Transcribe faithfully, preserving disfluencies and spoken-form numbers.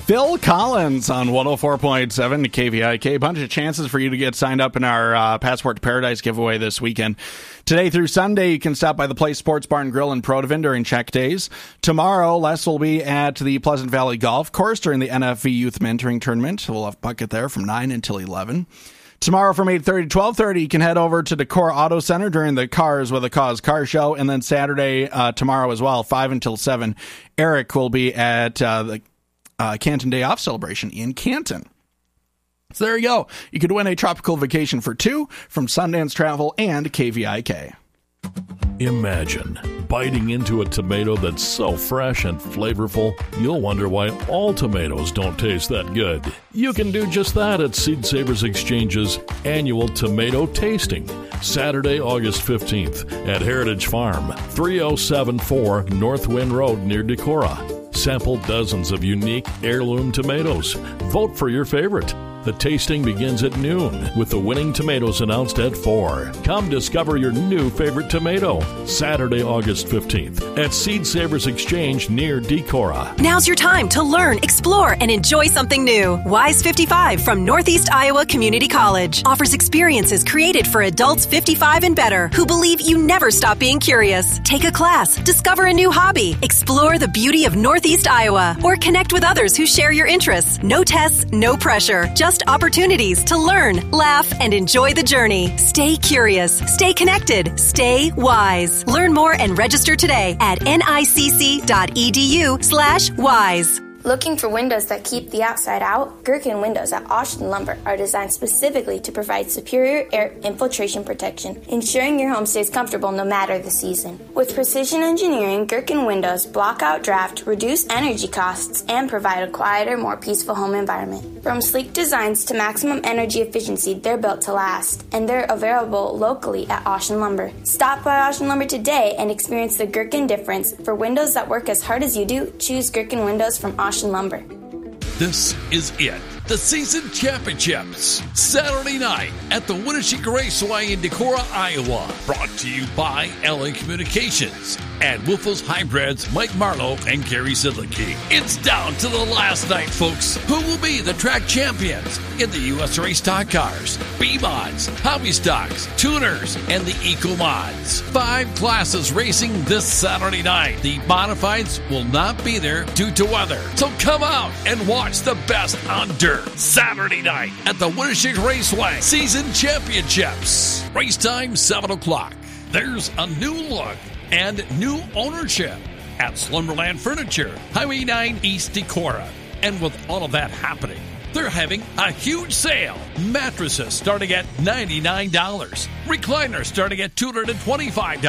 Phil Collins on one oh four point seven K V I K. A bunch of chances for you to get signed up in our uh, Passport to Paradise giveaway this weekend. Today through Sunday, you can stop by the Place Sports Bar and Grill in Protivin during check days. Tomorrow, Les will be at the Pleasant Valley Golf Course during the N F V Youth Mentoring Tournament. We'll have bucket there from nine until eleven. Tomorrow from eight thirty to twelve thirty, you can head over to Decor Auto Center during the Cars with a Cause car show. And then Saturday, uh, tomorrow as well, five until seven, Eric will be at uh, the uh, Canton Day Off celebration in Canton. So there you go. You could win a tropical vacation for two from Sundance Travel and K V I K. Imagine biting into a tomato that's so fresh and flavorful, you'll wonder why all tomatoes don't taste that good. You can do just that at Seed Savers Exchange's annual tomato tasting, Saturday, August fifteenth at Heritage Farm, three oh seven four North Wind Road near Decorah. Sample dozens of unique heirloom tomatoes. Vote for your favorite. The tasting begins at noon, with the winning tomatoes announced at four. Come discover your new favorite tomato, Saturday, August fifteenth, at Seed Savers Exchange near Decorah. Now's your time to learn, explore, and enjoy something new. Wise fifty-five from Northeast Iowa Community College offers experiences created for adults fifty-five and better who believe you never stop being curious. Take a class, discover a new hobby, explore the beauty of Northeast Iowa, or connect with others who share your interests. No tests, no pressure, just opportunities to learn, laugh, and enjoy the journey. Stay curious, stay connected, stay wise. Learn more and register today at nicc.edu slash wise. Looking for windows that keep the outside out? Gherkin windows at Austin Lumber are designed specifically to provide superior air infiltration protection, ensuring your home stays comfortable no matter the season. With precision engineering, Gherkin windows block out draft, reduce energy costs, and provide a quieter, more peaceful home environment. From sleek designs to maximum energy efficiency, they're built to last, and they're available locally at Austin Lumber. Stop by Austin Lumber today and experience the Gherkin difference. For windows that work as hard as you do, choose Gherkin windows from Austin Lumber. This is it. The season championships, Saturday night at the Winneshiek Raceway in Decorah, Iowa. Brought to you by L A Communications and Wolfos Hybrids, Mike Marlowe and Gary Sidlicki. It's down to the last night, folks. Who will be the track champions in the U S Race Stock Cars, B-Mods, Hobby Stocks, Tuners, and the Eco Mods? Five classes racing this Saturday night. The modifieds will not be there due to weather. So come out and watch the best on dirt. Saturday night at the Winneshiek Raceway Season Championships. Race time seven o'clock. There's a new look and new ownership at Slumberland Furniture, Highway nine East Decorah. And with all of that happening, they're having a huge sale. Mattresses starting at ninety-nine dollars. Recliners starting at two hundred twenty-five dollars.